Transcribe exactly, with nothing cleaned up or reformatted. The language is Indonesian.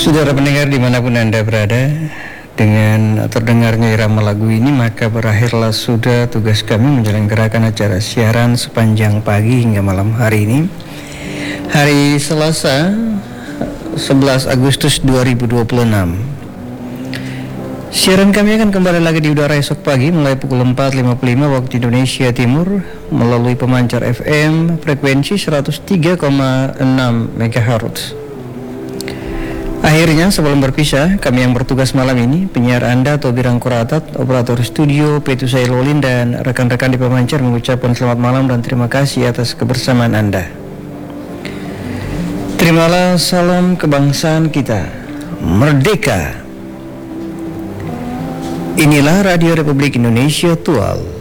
Saudara pendengar dimanapun Anda berada, dengan terdengarnya irama lagu ini maka berakhirlah sudah tugas kami menyelenggarakan acara siaran sepanjang pagi hingga malam hari ini, hari Selasa sebelas Agustus dua ribu dua puluh enam. Siaran kami akan kembali lagi di udara esok pagi mulai pukul empat lewat lima puluh lima waktu Indonesia Timur melalui pemancar F M frekuensi seratus tiga koma enam megahertz. Akhirnya sebelum berpisah, kami yang bertugas malam ini, penyiar Anda Tobi Rangkuratat, operator studio Petu Sailolin dan rekan-rekan di pemancar mengucapkan selamat malam dan terima kasih atas kebersamaan Anda. Terimalah salam kebangsaan kita, merdeka. Inilah Radio Republik Indonesia Tual.